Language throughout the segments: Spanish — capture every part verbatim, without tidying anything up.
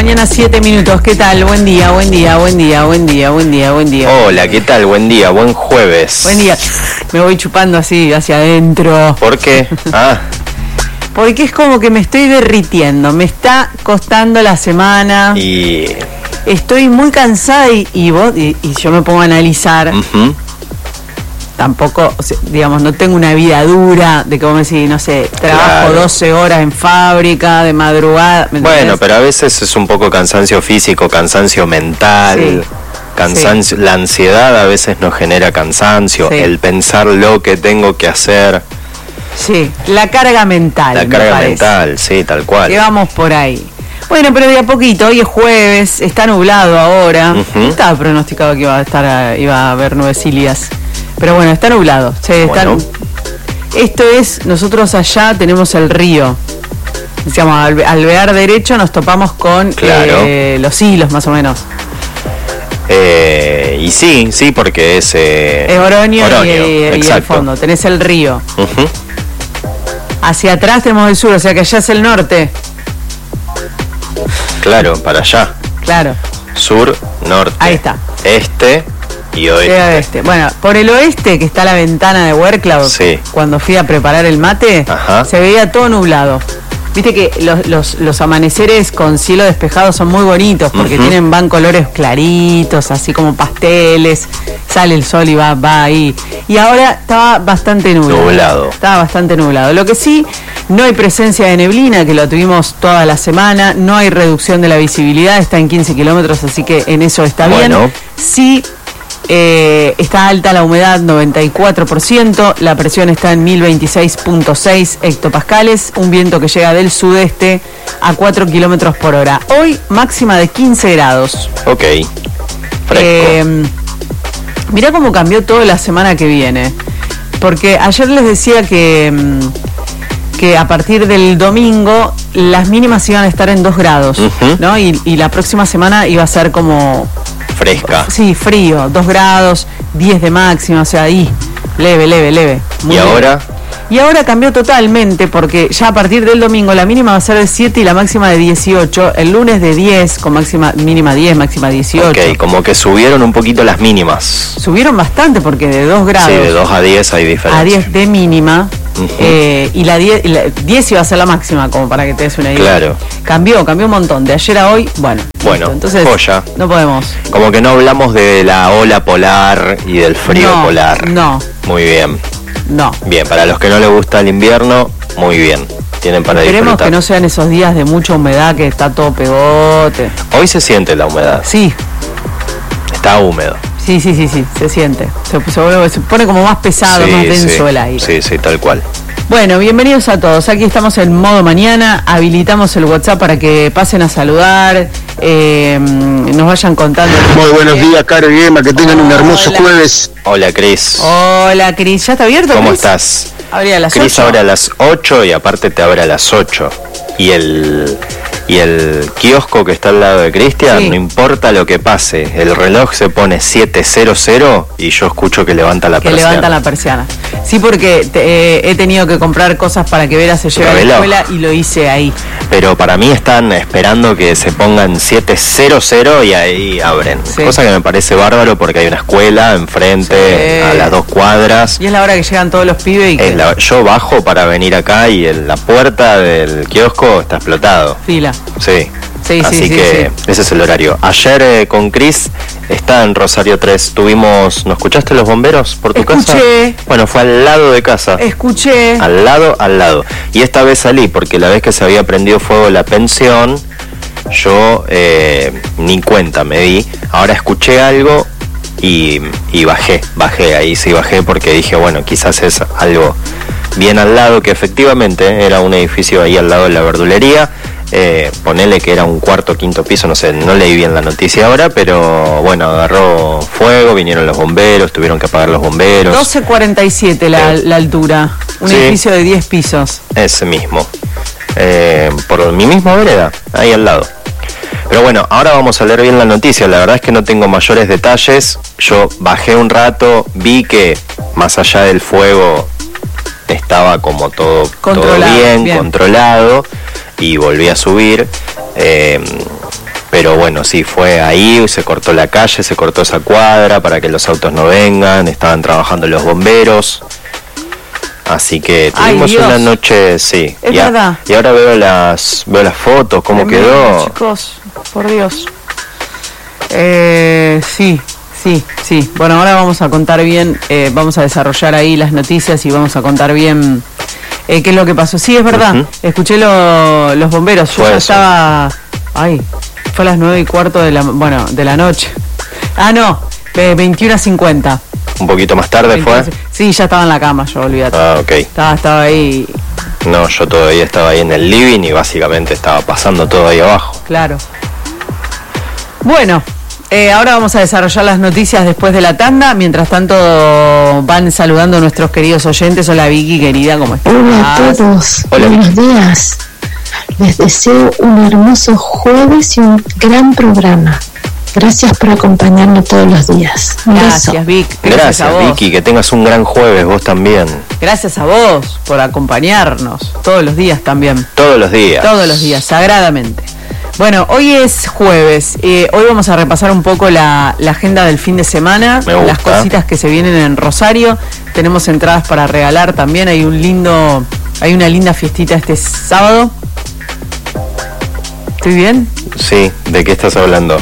mañana, siete minutos. ¿Qué tal? Buen día, buen día, buen día, buen día, buen día, buen día. Hola, ¿qué tal? Buen día, buen jueves. Buen día. Me voy chupando así, hacia adentro. ¿Por qué? Ah. Porque es como que me estoy derritiendo. Me está costando la semana. Y... Estoy muy cansada y, y, vos, y, y yo me pongo a analizar. Uh-huh. Tampoco, o sea, digamos, no tengo una vida dura de que vos me decís, no sé, trabajo claro. doce horas en fábrica, de madrugada. Bueno, pero a veces es un poco cansancio físico, cansancio mental, sí. cansancio, sí. La ansiedad a veces nos genera cansancio, sí. El pensar lo que tengo que hacer. Sí, la carga mental. La carga mental, sí, tal cual. Que vamos por ahí. Bueno, pero de a poquito, hoy es jueves, está nublado ahora. Uh-huh. Estaba pronosticado que iba a estar, iba a haber nubecillas. Pero bueno, está nublado. Se bueno. están... Esto es, nosotros allá tenemos el río. Decíamos, al alvear derecho nos topamos con claro. eh, los hilos, más o menos. Eh, y sí, sí, porque es... Eh, es Oroño, Oroño y, y, y el fondo. Tenés el río. Uh-huh. Hacia atrás tenemos el sur, o sea que allá es el norte. Claro, para allá. Claro. Sur, norte. Ahí está. Este... y oeste. oeste. Bueno, por el oeste, que está la ventana de Werklaus, sí. Cuando fui a preparar el mate, ajá. Se veía todo nublado. Viste que los, los, los amaneceres con cielo despejado son muy bonitos, porque uh-huh. tienen, van colores claritos, así como pasteles, sale el sol y va, va ahí. Y ahora estaba bastante nublado. Nublado. Estaba bastante nublado. Lo que sí, no hay presencia de neblina, que lo tuvimos toda la semana, no hay reducción de la visibilidad, está en quince kilómetros, así que en eso está bueno. bien. Sí. Eh, está alta la humedad, noventa y cuatro por ciento, la presión está en mil veintiséis punto seis hectopascales, un viento que llega del sudeste a cuatro kilómetros por hora. Hoy máxima de quince grados. Ok, fresco. Eh, mirá cómo cambió todo la semana que viene, porque ayer les decía que, que a partir del domingo las mínimas iban a estar en dos grados, uh-huh. ¿no? Y, y la próxima semana iba a ser como... fresca. Sí, frío, dos grados, diez de máxima, o sea, ahí, leve, leve, leve. Muy ¿Y leve. ahora? Y ahora cambió totalmente, porque ya a partir del domingo la mínima va a ser de siete y la máxima de dieciocho, el lunes de diez, con máxima mínima diez, máxima dieciocho. Ok, como que subieron un poquito las mínimas. Subieron bastante, porque de dos grados... Sí, de dos a diez hay diferencia. A diez de mínima, uh-huh. eh, y la diez, y la diez iba a ser la máxima, como para que te des una idea. Claro. Cambió, cambió un montón, de ayer a hoy, bueno. Bueno, listo. Entonces, joya. No podemos. Como que no hablamos de la ola polar y del frío no, polar. No. Muy bien. No. Bien, para los que no les gusta el invierno, muy bien. Tienen para Esperemos disfrutar. que no sean esos días de mucha humedad que está todo pegote. Hoy se siente la humedad. Sí. Está húmedo. Sí, sí, sí, sí, se siente. Se, se, vuelve, se pone como más pesado, sí, más denso sí, el aire. Sí, sí, tal cual. Bueno, bienvenidos a todos. Aquí estamos en modo mañana. Habilitamos el WhatsApp para que pasen a saludar, eh, nos vayan contando. Muy buenos días, Caro y Emma, que tengan un hermoso Hola. jueves. Hola, Cris. Hola, Cris. ¿Ya está abierto, ¿Cómo Chris? estás? Abría a las Cris ocho. abre a las ocho y aparte te abre a las ocho. Y el... Y el kiosco que está al lado de Cristian, sí. No importa lo que pase, el reloj se pone siete cero cero y yo escucho que levanta la que persiana. Que levanta la persiana. Sí, porque te, eh, he tenido que comprar cosas para que Vera se lleve a la escuela y lo hice ahí. Pero para mí están esperando que se pongan siete cero cero y ahí abren. Sí. Cosa que me parece bárbaro porque hay una escuela enfrente, sí. A las dos cuadras. Y es la hora que llegan todos los pibes. Y que... la, yo bajo para venir acá y el, la puerta del kiosco está explotado. Fila. Sí. Sí, así sí, que sí, sí. Ese es el horario. Ayer eh, con Cris está en Rosario tres. Tuvimos, ¿no escuchaste los bomberos por tu Escuché. casa? Bueno, fue al lado de casa. Escuché. Al lado, al lado. Y esta vez salí porque la vez que se había prendido fuego la pensión, yo eh, ni cuenta me di. Ahora escuché algo y, y bajé, bajé, ahí sí bajé porque dije, bueno, quizás es algo bien al lado, que efectivamente era un edificio ahí al lado de la verdulería. Eh, ponele que era un cuarto, quinto piso, no sé, no leí bien la noticia ahora, pero bueno, agarró fuego, vinieron los bomberos, tuvieron que apagar los bomberos. doce cuarenta y siete la, sí. la altura, un sí. edificio de diez pisos. Ese mismo, eh, por mi misma vereda, ahí al lado. Pero bueno, ahora vamos a leer bien la noticia, la verdad es que no tengo mayores detalles, yo bajé un rato, vi que más allá del fuego estaba como todo, todo bien, bien, controlado. Y volví a subir, eh, Pero bueno, sí, fue ahí, se cortó la calle, se cortó esa cuadra para que los autos no vengan, estaban trabajando los bomberos. Así que tuvimos una noche, sí. Es y, a, verdad. y ahora veo las veo las fotos, cómo Tremendo, quedó. Chicos, por Dios. Eh, sí, sí, sí. Bueno, ahora vamos a contar bien, eh, vamos a desarrollar ahí las noticias y vamos a contar bien eh, qué es lo que pasó. Sí, es verdad. Uh-huh. Escuché lo, los bomberos. Yo ya estaba... Ay, fue a las nueve y cuarto de la, bueno, de la noche. Ah, no, eh, veintiuna cincuenta. ¿Un poquito más tarde veintiuna, fue? Sí, ya estaba en la cama, yo, olvídate. Ah, ok. Estaba, estaba ahí. No, yo todavía estaba ahí en el living y básicamente estaba pasando todo ahí abajo. Claro. Bueno, eh, ahora vamos a desarrollar las noticias después de la tanda. Mientras tanto, van saludando a nuestros queridos oyentes. Hola, Vicky, querida, ¿cómo estás? Hola a todos. Hola, buenos Vicky. días. Les deseo un hermoso jueves y un gran programa. Gracias por acompañarnos todos los días. Un Gracias, beso. Vic. Gracias, Gracias a vos. Vicky. Que tengas un gran jueves, vos también. Gracias a vos por acompañarnos todos los días también. Todos los días. Todos los días, sagradamente. Bueno, hoy es jueves. Eh, hoy vamos a repasar un poco la, la agenda del fin de semana. Me gusta. Las cositas que se vienen en Rosario. Tenemos entradas para regalar también. Hay un lindo, hay una linda fiestita este sábado. ¿Estoy bien? Sí, ¿de qué estás hablando?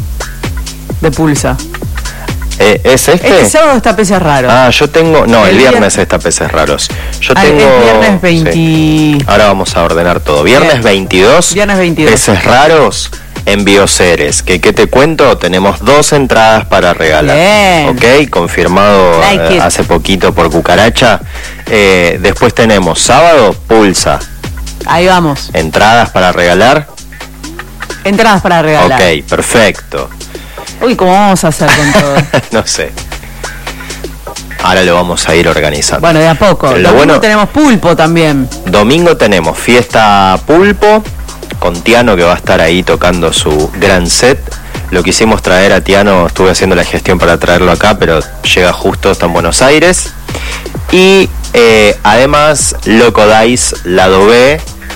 De Pulsa. Eh, ¿Es este? Este sábado está Peces Raros. Ah, yo tengo... No, el, el viernes viernes está Peces Raros. Yo ah, tengo... el viernes veinte... Sí. Ahora vamos a ordenar todo. Viernes Bien. veintidós. Viernes veintidós. Peces Raros en Bioceres. Que, ¿Qué te cuento? Tenemos dos entradas para regalar. Bien. Ok, confirmado like eh, hace poquito por Cucaracha. Eh, después tenemos sábado, Pulsa. Ahí vamos. Entradas para regalar. Entradas para regalar. Ok, perfecto. Uy, ¿cómo vamos a hacer con todo? No sé. Ahora lo vamos a ir organizando. Bueno, de a poco. Pero Domingo bueno, tenemos pulpo también. Domingo tenemos fiesta pulpo con Tiano, que va a estar ahí tocando su gran set. Lo quisimos traer a Tiano, estuve haciendo la gestión para traerlo acá, pero llega justo, está en Buenos Aires. Y eh, además Loco Dice Lado B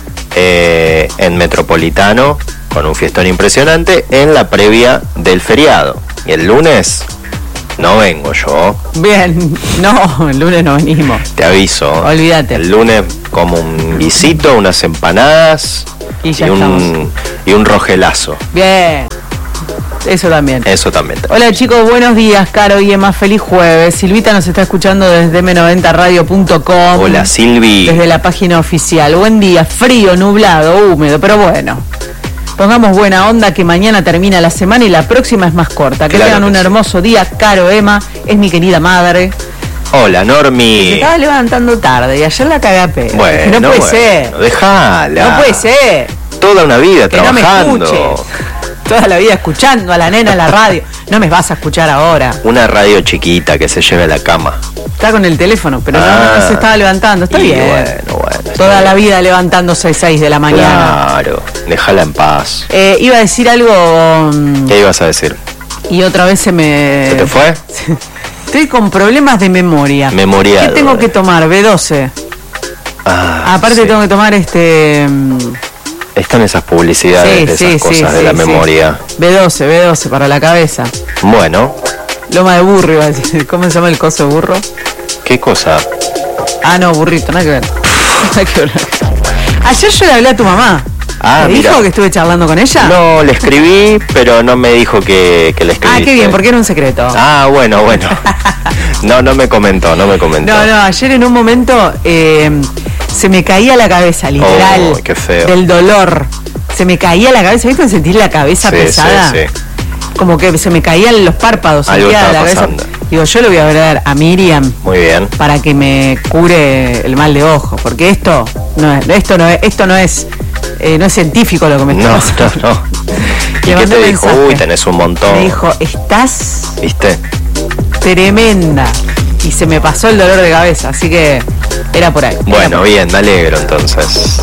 eh, en Metropolitano, con un fiestón impresionante en la previa del feriado. Y el lunes no vengo yo. Bien, no, el lunes no venimos. Te aviso. Olvídate. El lunes como un guisito, unas empanadas y, ya y, un, y un rogelazo. Bien. Eso también. Eso también. Hola chicos, buenos días, Caro y Emma, feliz jueves. Silvita nos está escuchando desde eme noventa radio punto com. Hola Silvi. Desde la página oficial. Buen día, frío, nublado, húmedo, pero bueno. Pongamos buena onda que mañana termina la semana y la próxima es más corta. Que claro tengan que un sí. hermoso día. Caro, Emma, es mi querida madre. Hola Normi. Se estaba levantando tarde y ayer la cagué a pedo. Bueno, no puede bueno, ser. Dejala. No puede ser. Toda una vida que trabajando. No me escuches. Toda la vida escuchando a la nena en la radio. No me vas a escuchar ahora. Una radio chiquita que se lleve a la cama. Está con el teléfono, pero ah, no, no se estaba levantando. Está bien. Bueno, bueno. Toda la vida levantándose a seis de la mañana. Claro, déjala en paz. Eh, iba a decir algo. Um, ¿Qué ibas a decir? Y otra vez se me... ¿Se te fue? Estoy con problemas de memoria. Memoriado. ¿Qué tengo que tomar? B doce. Ah, Aparte sí. tengo que tomar este... Están esas publicidades sí, de esas sí, cosas sí, de la sí, memoria. Sí. B doce, B doce para la cabeza. Bueno. Loma de burro, iba a decir. ¿Cómo se llama el coso de burro? ¿Qué cosa? Ah, no, burrito, nada que ver. Nada que ver. Ayer yo le hablé a tu mamá. Ah, ¿Te mira. dijo que estuve charlando con ella? No, le escribí, pero no me dijo que, que le escribí. Ah, qué bien, porque era un secreto. Ah, bueno, bueno. No, no me comentó, no me comentó. No, no, ayer en un momento eh, se me caía la cabeza, literal. Oh, qué feo. Del dolor. Se me caía la cabeza, ¿viste? Sentir la cabeza sí, pesada. Sí, sí. Como que se me caían los párpados. Algo sentía estaba la cabeza. pasando. Digo, yo le voy a hablar a Miriam. Muy bien. Para que me cure el mal de ojo. Porque esto no es, esto no es, esto no es, eh, no es científico lo que me está No, pasando. no, no. ¿Y Le qué mandé te un dijo? mensaje. Uy, tenés un montón. Me dijo, estás ¿Viste? tremenda. Y se me pasó el dolor de cabeza, así que era por ahí. Bueno, bien, me alegro entonces.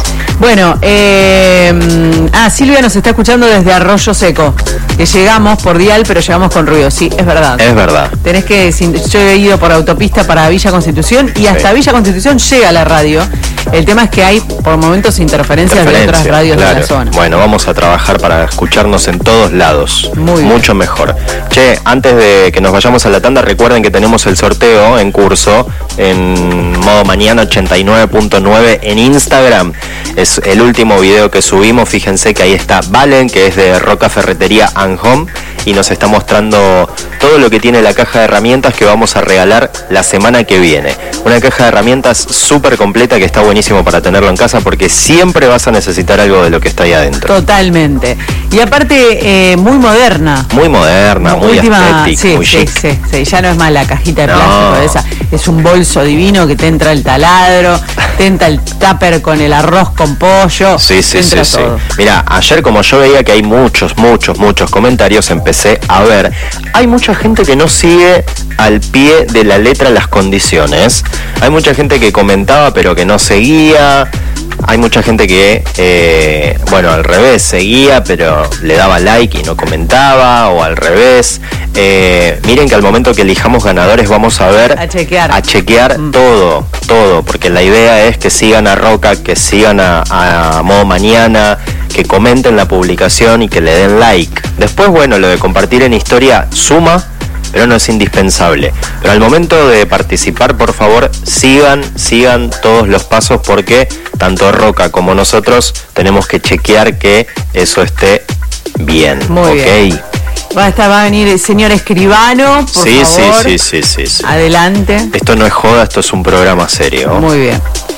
Bueno, eh, ah, Silvia nos está escuchando desde Arroyo Seco, que llegamos por dial, pero llegamos con ruido. Sí, es verdad. Es verdad. Tenés que, yo he ido por autopista para Villa Constitución y hasta sí. Villa Constitución llega la radio. El tema es que hay por momentos interferencias Interferencia, de otras radios claro. de la zona. Bueno, vamos a trabajar para escucharnos en todos lados. Muy Mucho bien. mejor. Che, antes de que nos vayamos a la tanda, recuerden que tenemos el sorteo en curso en modo mañana ochenta y nueve punto nueve en Instagram. Es el último video que subimos. Fíjense que ahí está Valen, que es de Roca Ferretería and Home, y nos está mostrando todo lo que tiene la caja de herramientas que vamos a regalar la semana que viene. Una caja de herramientas súper completa que está buenísimo para tenerlo en casa porque siempre vas a necesitar algo de lo que está ahí adentro. Totalmente. Y aparte, eh, muy moderna. Muy moderna, muy Última, estética, sí, muy sí, chic. Sí, sí, ya no es más la cajita de No. plástico de esa. Es un bolso divino que te entra el taladro, te entra el tupper con el arroz con pollo. Sí, sí, te entra sí, todo. sí. Mira, ayer como yo veía que hay muchos, muchos, muchos comentarios, empecé a ver. Hay mucha gente que no sigue al pie de la letra las condiciones. Hay mucha gente que comentaba pero que no seguía. Hay mucha gente que, eh, bueno, al revés, seguía, pero le daba like y no comentaba, o al revés. Eh, miren que al momento que elijamos ganadores vamos a ver, A chequear. a chequear mm. todo, todo, porque la idea es que sigan a Roca, que sigan a, a Modo Mañana, que comenten la publicación y que le den like. Después, bueno, lo de compartir en historia suma, pero no es indispensable. Pero al momento de participar, por favor, sigan, sigan todos los pasos porque tanto Roca como nosotros tenemos que chequear que eso esté bien. Muy ¿okay? bien. Va a, estar, va a venir el señor escribano, por sí, favor. Sí, sí, sí, sí, sí. Adelante. Esto no es joda, esto es un programa serio. Muy bien.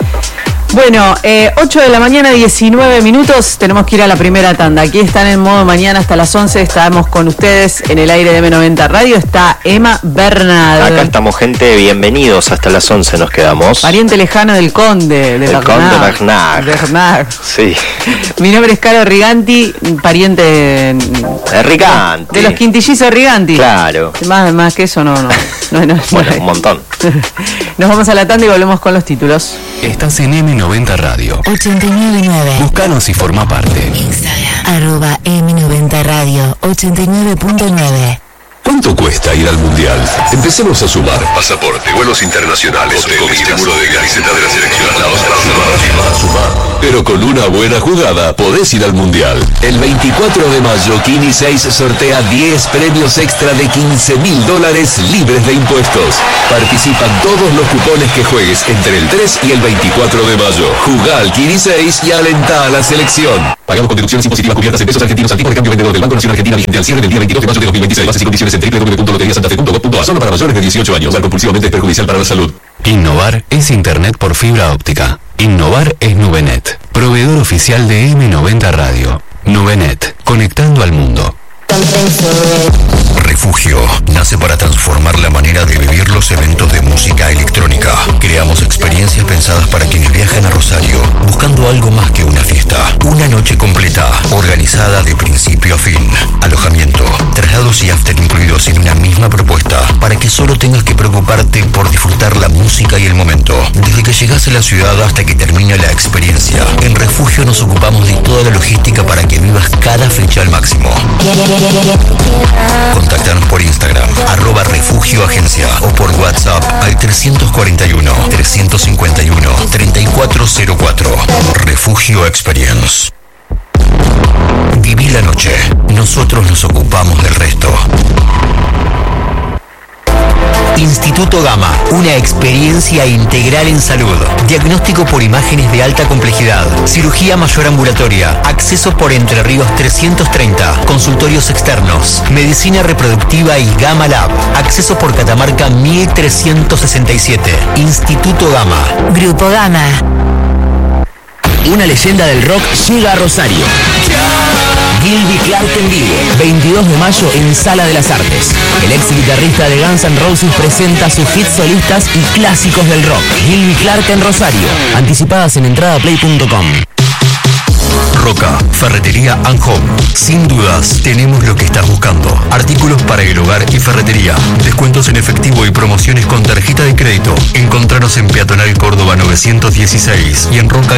Bueno, eh, ocho de la mañana, diecinueve minutos, tenemos que ir a la primera tanda. Aquí están en Modo Mañana hasta las once, estamos con ustedes en el aire de eme noventa Radio, está Emma Bernal. Acá estamos, gente, bienvenidos, hasta las once nos quedamos. Pariente lejano del conde, de El Bernard. conde Bernard. Bernard. Sí. Mi nombre es Caro Riganti, pariente de, de Riganti. De los quintillizos Riganti. Claro. Más, más que eso no, no. no, no bueno, no un montón. Nos vamos a la tanda y volvemos con los títulos. Estás en eme noventa Radio. ochenta y nueve punto nueve. Búscanos y forma parte. Instagram. Arroba eme noventa Radio. ochenta y nueve punto nueve. ¿Cuánto cuesta ir al Mundial? Empecemos a sumar. Pasaporte, vuelos internacionales, hoteles, seguro de camiseta de la selección. Para sumar. Pero con una buena jugada podés ir al Mundial. El veinticuatro de mayo, Kini seis sortea diez premios extra de quince mil dólares libres de impuestos. Participan todos los cupones que juegues entre el tres y el veinticuatro de mayo. Jugá al Kini seis y alentá a la selección. Pagamos con deducciones impositivas cubiertas en pesos argentinos al tipo de cambio vendedor del Banco Nacional Argentina vigente al cierre del día veintidós de mayo de dos mil veintiséis. Bases y condiciones en doble u doble u doble u punto lotería santa fe punto gov punto a. Solo para mayores de dieciocho años. Usar compulsivamente es perjudicial para la salud. Innovar es internet por fibra óptica. Innovar es Nubenet. Proveedor oficial de eme noventa Radio. Nubenet. Conectando al mundo. Refugio nace para transformar la manera de vivir los eventos de música electrónica. Creamos experiencias pensadas para quienes viajan a Rosario buscando algo más que una fiesta. Una noche completa, organizada de principio a fin. Alojamiento, traslados y after incluidos en una misma propuesta para que solo tengas que preocuparte por disfrutar la música y el momento. Desde que llegas a la ciudad hasta que termine la experiencia. En Refugio nos ocupamos de toda la logística para que vivas cada fecha al máximo. Contactanos por Instagram, arroba Refugio Agencia, o por WhatsApp al trescientos cuarenta y uno, trescientos cincuenta y uno, treinta y cuatro cero cuatro. Refugio Experience. Viví la noche. Nosotros nos ocupamos del resto. Instituto Gama, una experiencia integral en salud. Diagnóstico por imágenes de alta complejidad, cirugía mayor ambulatoria, acceso por Entre Ríos trescientos treinta, consultorios externos, medicina reproductiva y Gama Lab, acceso por Catamarca mil trescientos sesenta y siete. Instituto Gama. Grupo Gama. Una leyenda del rock llega a Rosario. Gilby Clark en vivo, veintidós de mayo en Sala de las Artes. El ex guitarrista de Guns N' Roses presenta sus hits solistas y clásicos del rock. Gilby Clark en Rosario. Anticipadas en entrada play punto com. Roca, Ferretería and Home. Sin dudas, tenemos lo que estás buscando. Artículos para el hogar y ferretería. Descuentos en efectivo y promociones con tarjeta de crédito. Encontranos en Peatonal Córdoba novecientos dieciséis y en Roca